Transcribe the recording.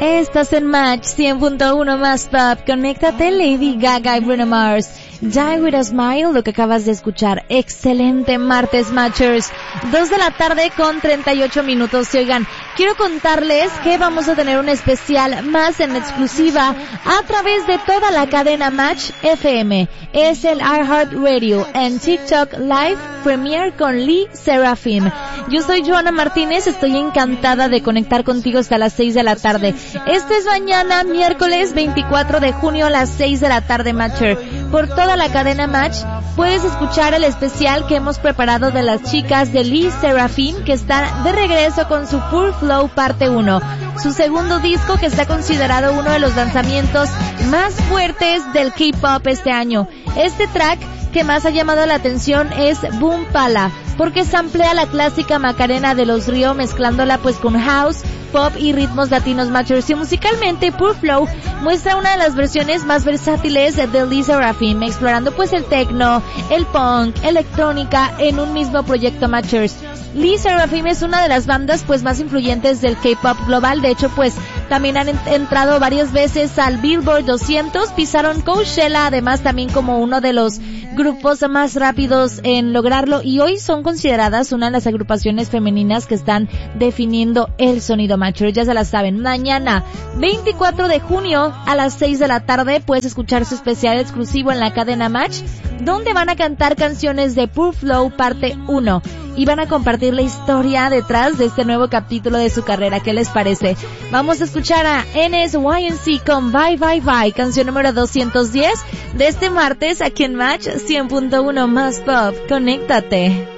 Estás en Match 100.1 más Pop. Conéctate, Lady Gaga y Bruno Mars. Die With A Smile, lo que acabas de escuchar. Excelente martes, Matchers. 2 de la tarde con 38 minutos. Y oigan, quiero contarles que vamos a tener un especial más en exclusiva a través de toda la cadena Match FM. Es el iHeartRadio en TikTok Live Premiere con Lee Serafim. Yo soy Joana Martínez, estoy encantada de conectar contigo hasta las 6 de la tarde. Este es mañana, miércoles 24 de junio a las 6 de la tarde, Matcher. Por toda la cadena Match puedes escuchar el especial que hemos preparado de las chicas de Lee Serafim, que están de regreso con su Pure Flow parte 1, su segundo disco que está considerado uno de los lanzamientos más fuertes del K-pop este año. Este track que más ha llamado la atención es Boom Pala, porque samplea la clásica Macarena de los Río mezclándola pues con house, pop y ritmos latinos, Matchers. Y musicalmente Pure Flow muestra una de las versiones más versátiles de Lee Serafim, explorando pues el techno, el punk, electrónica en un mismo proyecto, Matchers. Lee Serafim es una de las bandas pues más influyentes del K-pop global. De hecho pues también han entrado varias veces al Billboard 200, pisaron Coachella, además también como uno de los grupos más rápidos en lograrlo, y hoy son consideradas una de las agrupaciones femeninas que están definiendo el sonido, Matcher. Ya se la saben, mañana 24 de junio a las 6 de la tarde puedes escuchar su especial exclusivo en la cadena Match, donde van a cantar canciones de Pure Flow parte 1 y van a compartir la historia detrás de este nuevo capítulo de su carrera. ¿Qué les parece? Vamos a escuchar a NSYNC con Bye Bye Bye, canción número 210 de este martes aquí en Match 100.1 más Pop. Conéctate.